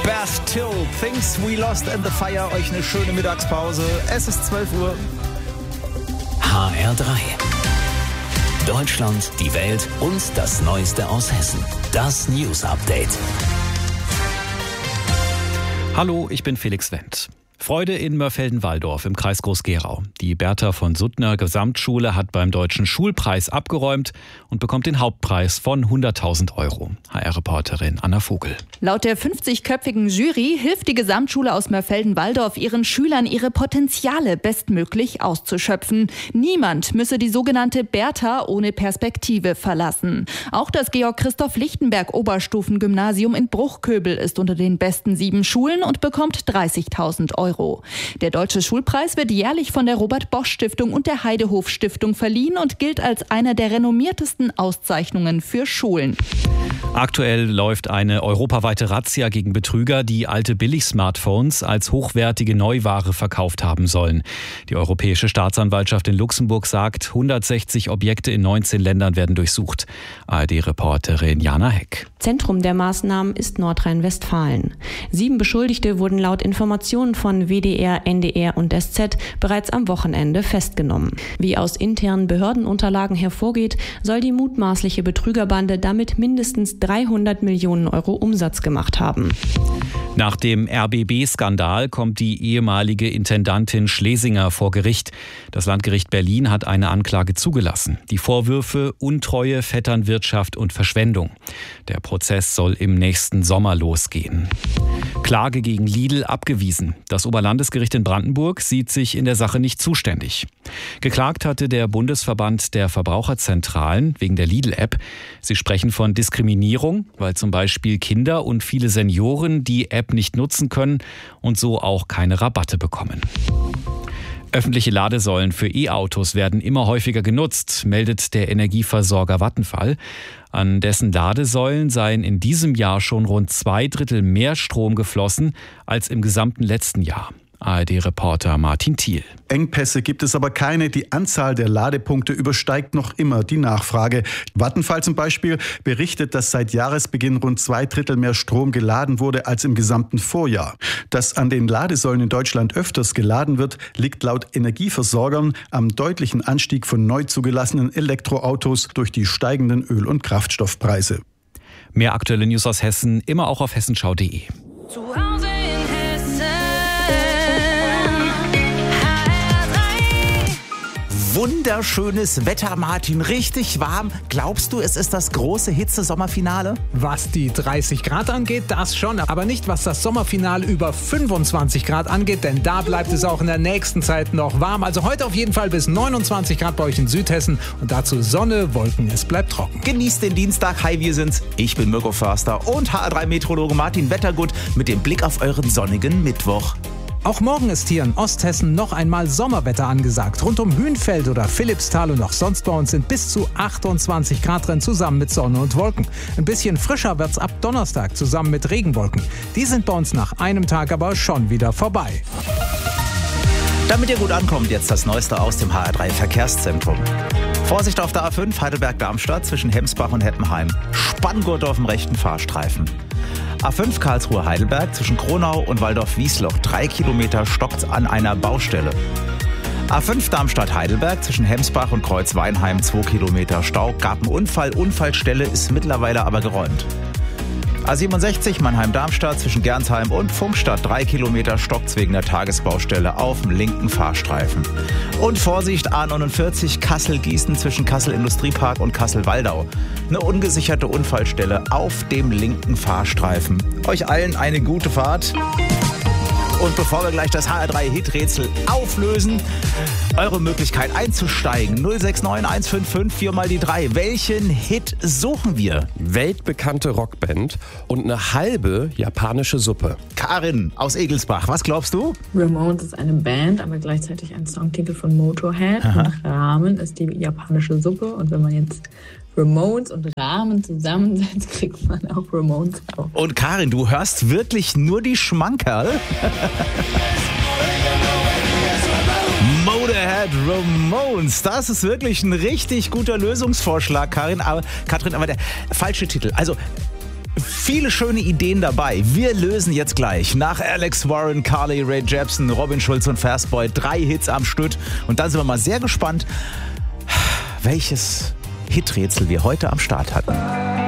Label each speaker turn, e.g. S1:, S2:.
S1: Bastille, Things We Lost in the Fire. Euch eine schöne Mittagspause. Es ist 12 Uhr.
S2: HR3. Deutschland, die Welt und das Neueste aus Hessen. Das News Update.
S3: Hallo, ich bin Felix Wendt. Freude in Mörfelden-Walldorf im Kreis Groß-Gerau. Die Bertha von Suttner Gesamtschule hat beim Deutschen Schulpreis abgeräumt und bekommt den Hauptpreis von 100.000 €. HR-Reporterin Anna Vogel.
S4: Laut der 50-köpfigen Jury hilft die Gesamtschule aus Mörfelden-Walldorf ihren Schülern, ihre Potenziale bestmöglich auszuschöpfen. Niemand müsse die sogenannte Bertha ohne Perspektive verlassen. Auch das Georg-Christoph-Lichtenberg-Oberstufengymnasium in Bruchköbel ist unter den besten 7 Schulen und bekommt 30.000 €. Der Deutsche Schulpreis wird jährlich von der Robert-Bosch-Stiftung und der Heidehof-Stiftung verliehen und gilt als eine der renommiertesten Auszeichnungen für Schulen.
S3: Aktuell läuft eine europaweite Razzia gegen Betrüger, die alte Billig-Smartphones als hochwertige Neuware verkauft haben sollen. Die Europäische Staatsanwaltschaft in Luxemburg sagt, 160 Objekte in 19 Ländern werden durchsucht. ARD-Reporterin Jana Heck.
S5: Zentrum der Maßnahmen ist Nordrhein-Westfalen. 7 Beschuldigte wurden laut Informationen von WDR, NDR und SZ bereits am Wochenende festgenommen. Wie aus internen Behördenunterlagen hervorgeht, soll die mutmaßliche Betrügerbande damit mindestens 300 Millionen € Umsatz gemacht haben.
S3: Nach dem RBB-Skandal kommt die ehemalige Intendantin Schlesinger vor Gericht. Das Landgericht Berlin hat eine Anklage zugelassen. Die Vorwürfe Untreue, Vetternwirtschaft und Verschwendung. Der Prozess soll im nächsten Sommer losgehen. Klage gegen Lidl abgewiesen. Das Oberlandesgericht in Brandenburg sieht sich in der Sache nicht zuständig. Geklagt hatte der Bundesverband der Verbraucherzentralen wegen der Lidl-App. Sie sprechen von Diskriminierung, weil zum Beispiel Kinder und viele Senioren die App nicht nutzen können und so auch keine Rabatte bekommen. Öffentliche Ladesäulen für E-Autos werden immer häufiger genutzt, meldet der Energieversorger Vattenfall. An dessen Ladesäulen seien in diesem Jahr schon rund 2/3 mehr Strom geflossen als im gesamten letzten Jahr. ARD-Reporter Martin Thiel.
S6: Engpässe gibt es aber keine. Die Anzahl der Ladepunkte übersteigt noch immer die Nachfrage. Vattenfall zum Beispiel berichtet, dass seit Jahresbeginn rund 2/3 mehr Strom geladen wurde als im gesamten Vorjahr. Dass an den Ladesäulen in Deutschland öfters geladen wird, liegt laut Energieversorgern am deutlichen Anstieg von neu zugelassenen Elektroautos durch die steigenden Öl- und Kraftstoffpreise.
S3: Mehr aktuelle News aus Hessen immer auch auf hessenschau.de.
S1: Wunderschönes Wetter, Martin, richtig warm. Glaubst du, es ist das große Hitze-Sommerfinale?
S7: Was die 30 Grad angeht, das schon, aber nicht was das Sommerfinale über 25 Grad angeht, denn da bleibt es auch in der nächsten Zeit noch warm. Also heute auf jeden Fall bis 29 Grad bei euch in Südhessen und dazu Sonne, Wolken, es bleibt trocken.
S1: Genießt den Dienstag. Hi, wir sind's. Ich bin Mirko Förster und HR3-Meteorologe Martin Wettergut mit dem Blick auf euren sonnigen Mittwoch.
S7: Auch morgen ist hier in Osthessen noch einmal Sommerwetter angesagt. Rund um Hünfeld oder Philippsthal und auch sonst bei uns sind bis zu 28 Grad drin, zusammen mit Sonne und Wolken. Ein bisschen frischer wird's ab Donnerstag, zusammen mit Regenwolken. Die sind bei uns nach einem Tag aber schon wieder vorbei.
S1: Damit ihr gut ankommt, jetzt das Neueste aus dem HR3 Verkehrszentrum. Vorsicht auf der A5 Heidelberg-Darmstadt zwischen Hemsbach und Heppenheim. Spanngurt auf dem rechten Fahrstreifen. A5 Karlsruhe-Heidelberg zwischen Kronau und Waldorf-Wiesloch. 3 Kilometer stockt's an einer Baustelle. A5 Darmstadt-Heidelberg zwischen Hemsbach und Kreuzweinheim. 2 Kilometer Stau. Gab einen Unfall. Unfallstelle ist mittlerweile aber geräumt. A67 Mannheim-Darmstadt zwischen Gernsheim und Pfungstadt. 3 Kilometer stockt's wegen der Tagesbaustelle auf dem linken Fahrstreifen. Und Vorsicht, A49 Kassel-Gießen zwischen Kassel-Industriepark und Kassel-Waldau. Eine ungesicherte Unfallstelle auf dem linken Fahrstreifen. Euch allen eine gute Fahrt. Und bevor wir gleich das HR3-Hit-Rätsel auflösen, eure Möglichkeit einzusteigen. 069 155 4 mal die 3. Welchen Hit suchen wir?
S8: Weltbekannte Rockband und eine halbe japanische Suppe.
S1: Karin aus Egelsbach, was glaubst du?
S9: Ramones ist eine Band, aber gleichzeitig ein Songtitel von Motorhead. Und Ramen ist die japanische Suppe. Und wenn man jetzt Ramones und Ramen zusammensetzt, kriegt man auch Ramones auf.
S1: Und Karin, du hörst wirklich nur die Schmankerl? Motorhead Ramones, das ist wirklich ein richtig guter Lösungsvorschlag, Katrin, aber der falsche Titel. Also viele schöne Ideen dabei. Wir lösen jetzt gleich nach Alex Warren, Carly Rae Jepsen, Robin Schulz und Fastboy 3 Hits am Stück. Und dann sind wir mal sehr gespannt, welches Hiträtsel wir heute am Start hatten.